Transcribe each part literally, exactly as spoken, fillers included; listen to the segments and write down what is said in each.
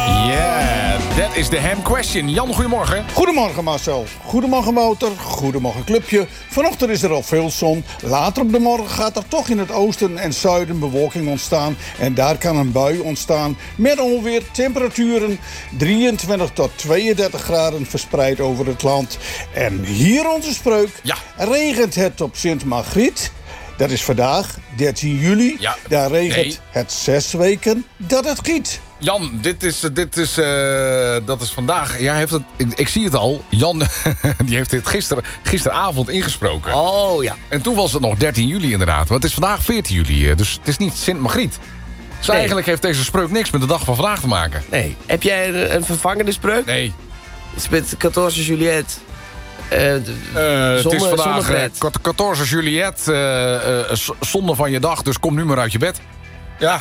Yeah, that is the ham question. Jan, goedemorgen. Goedemorgen Marcel. Goedemorgen motor. Goedemorgen clubje. Vanochtend is er al veel zon. Later op de morgen gaat er toch in het oosten en zuiden bewolking ontstaan. En daar kan een bui ontstaan met ongeveer temperaturen drieëntwintig tot tweeëndertig graden verspreid over het land. En hier onze spreuk. Ja. Regent het op Sint Margriet? Dat is vandaag, dertien juli. Ja. Daar regent Nee. het zes weken dat het giet. Jan, dit is, dit is, uh, dat is vandaag. Ja, heeft het, ik, ik zie het al. Jan, die heeft dit gister, gisteravond ingesproken. Oh ja. En toen was het nog dertien juli inderdaad. Want het is vandaag veertien juli, dus het is niet Sint Margriet. Dus Nee. eigenlijk heeft deze spreuk niks met de dag van vandaag te maken. Nee. Heb jij een, een vervangende spreuk? Nee. Het is met veertien Juliette. Uh, Uh, het is vandaag zonnebed. uh, veertien Juliette, uh, uh, z- zonde van je dag, dus kom nu maar uit je bed. Ja.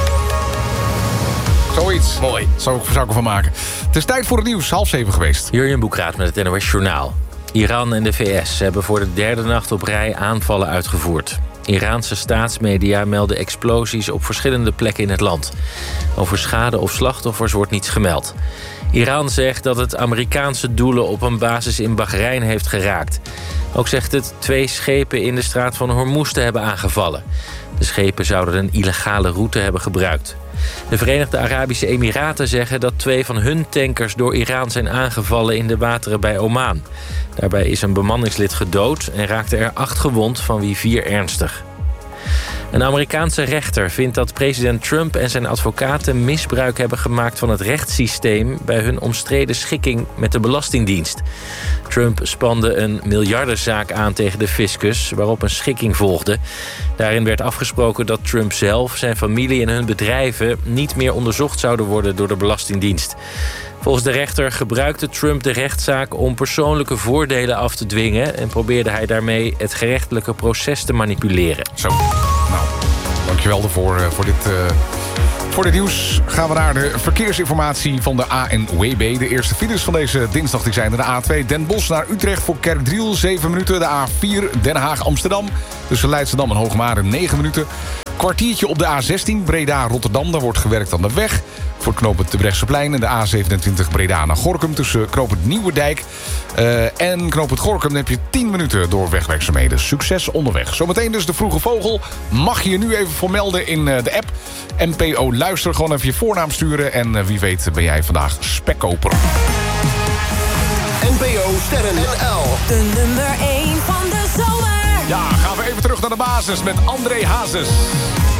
Zoiets. Mooi. Zou ik, zou ik ervan maken. Het is tijd voor het nieuws, half zeven geweest. Jurjen Boekraat met het N O S Journaal. Iran en de V S hebben voor de derde nacht op rij aanvallen uitgevoerd. Iraanse staatsmedia melden explosies op verschillende plekken in het land. Over schade of slachtoffers wordt niets gemeld. Iran zegt dat het Amerikaanse doelen op een basis in Bahrein heeft geraakt. Ook zegt het twee schepen in de straat van Hormuz te hebben aangevallen. De schepen zouden een illegale route hebben gebruikt. De Verenigde Arabische Emiraten zeggen dat twee van hun tankers door Iran zijn aangevallen in de wateren bij Oman. Daarbij is een bemanningslid gedood en raakten er acht gewond, van wie vier ernstig. Een Amerikaanse rechter vindt dat president Trump en zijn advocaten misbruik hebben gemaakt van het rechtssysteem bij hun omstreden schikking met de Belastingdienst. Trump spande een miljardenzaak aan tegen de fiscus, waarop een schikking volgde. Daarin werd afgesproken dat Trump zelf, zijn familie en hun bedrijven niet meer onderzocht zouden worden door de Belastingdienst. Volgens de rechter gebruikte Trump de rechtszaak om persoonlijke voordelen af te dwingen en probeerde hij daarmee het gerechtelijke proces te manipuleren. Zo, nou, dankjewel ervoor, uh, voor dit... Uh... Voor dit nieuws gaan we naar de verkeersinformatie van de A N W B. De eerste files van deze dinsdag die zijn er. De A twee Den Bosch naar Utrecht voor Kerkdriel, zeven minuten. De A vier Den Haag-Amsterdam tussen Leidschendam en Hoogmade, negen minuten. Kwartiertje op de A zestien Breda-Rotterdam. Daar wordt gewerkt aan de weg voor knooppunt de Brechtseplein. En de A zevenentwintig Breda naar Gorinchem tussen knooppunt Nieuwedijk uh, en knooppunt Gorinchem. Dan heb je tien minuten door wegwerkzaamheden. Succes onderweg. Zometeen dus de vroege vogel. Mag je je nu even voor melden in uh, de app. N P O Luister. Gewoon even je voornaam sturen. En uh, wie weet ben jij vandaag spekkoper. N P O Sterren L. De nummer één van de zomer. Ja, gaan we even terug naar de basis met André Hazes.